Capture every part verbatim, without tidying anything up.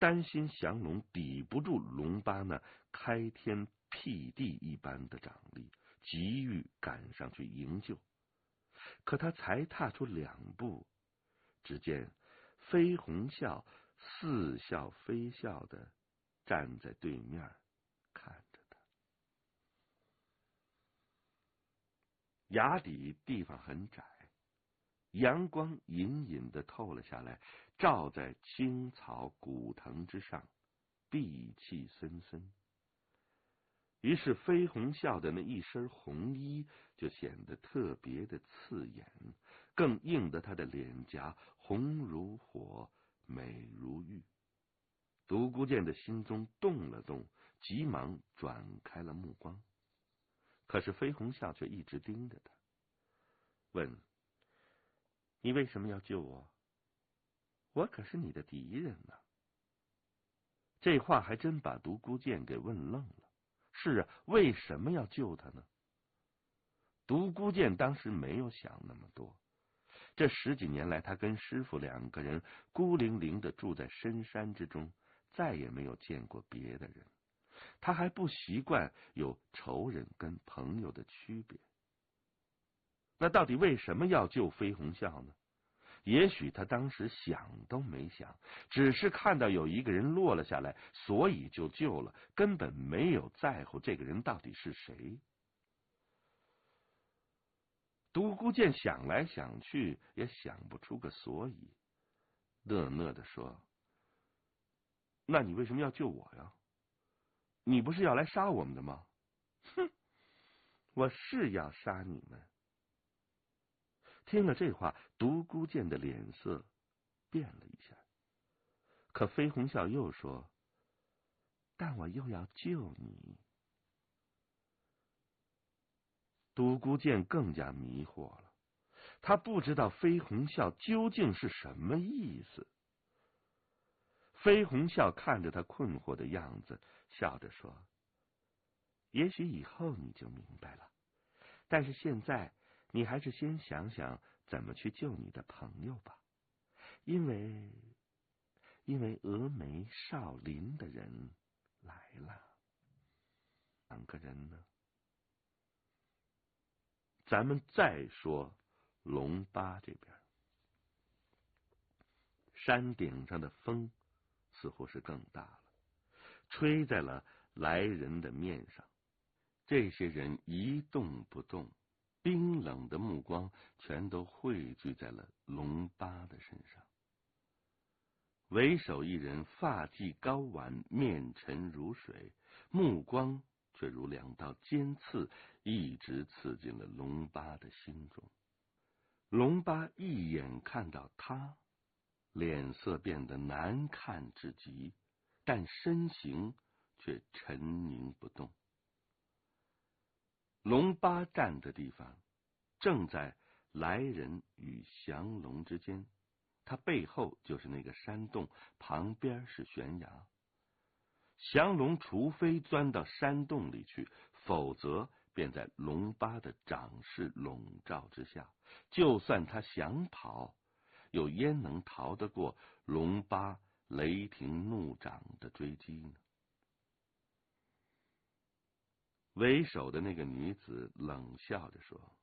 担心降龙抵不住龙八那开天辟地一般的掌力，急于赶上去营救。可他才踏出两步，只见飞鸿啸似笑非笑的站在对面看着他。崖底地方很窄，阳光隐隐的透了下来，照在青草古藤之上，碧气森森。于是飞鸿啸的那一身红衣就显得特别的刺眼，更映得他的脸颊红如火，美如玉。独孤剑的心中动了动，急忙转开了目光。可是飞鸿啸却一直盯着他，问：你为什么要救我？我可是你的敌人呢。这话还真把独孤剑给问愣了。是啊，为什么要救他呢？独孤剑当时没有想那么多。这十几年来，他跟师傅两个人孤零零的住在深山之中，再也没有见过别的人。他还不习惯有仇人跟朋友的区别。那到底为什么要救飞鸿啸呢？也许他当时想都没想，只是看到有一个人落了下来，所以就救了，根本没有在乎这个人到底是谁。独孤剑想来想去也想不出个所以，讷讷的说：那你为什么要救我呀？你不是要来杀我们的吗？哼，我是要杀你们。听了这话，独孤剑的脸色变了一下。可飞鸿啸又说：但我又要救你。独孤剑更加迷惑了，他不知道飞鸿啸究竟是什么意思。飞鸿啸看着他困惑的样子，笑着说：也许以后你就明白了，但是现在你还是先想想怎么去救你的朋友吧，因为因为峨眉少林的人来了。两个人呢？咱们再说龙巴这边，山顶上的风似乎是更大了，吹在了来人的面上。这些人一动不动，冰冷的目光全都汇聚在了龙巴的身上。为首一人发髻高挽，面沉如水，目光却如两道尖刺，一直刺进了龙巴的心中。龙巴一眼看到他，脸色变得难看至极，但身形却沉凝不动。龙巴站的地方正在来人与降龙之间，他背后就是那个山洞，旁边是悬崖。降龙除非钻到山洞里去，否则便在龙巴的掌势笼罩之下。就算他想跑，又焉能逃得过龙巴雷霆怒掌的追击呢？为首的那个女子冷笑着说：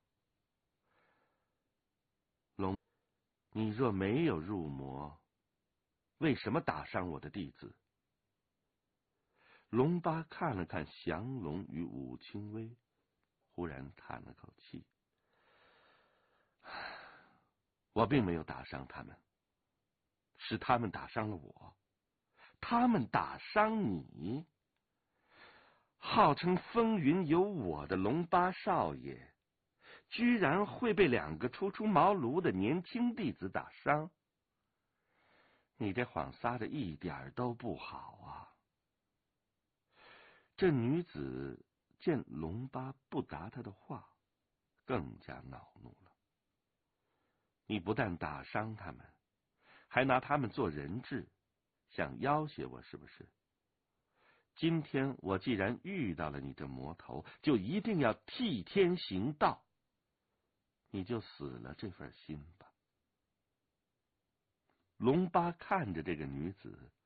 龙，你若没有入魔，为什么打伤我的弟子？龙巴看了看降龙与武清微，忽然叹了口气：我并没有打伤他们，是他们打伤了我。他们打伤你？号称风云有我的龙巴少爷，居然会被两个初出茅庐的年轻弟子打伤？你这谎撒的一点都不好啊！这女子见龙巴不答她的话，更加恼怒了。你不但打伤他们，还拿他们做人质，想要挟我是不是？今天我既然遇到了你这魔头，就一定要替天行道，你就死了这份心吧。龙巴看着这个女子，